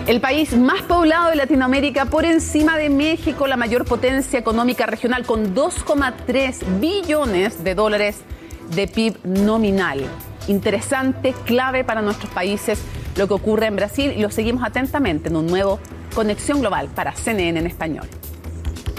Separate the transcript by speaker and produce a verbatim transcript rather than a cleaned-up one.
Speaker 1: El país más poblado de Latinoamérica, por encima de México, la mayor potencia económica regional con dos coma tres billones de dólares de P I B nominal. Interesante, clave para nuestros países lo que ocurre en Brasil y lo seguimos atentamente en un nuevo Conexión Global para C N N en español.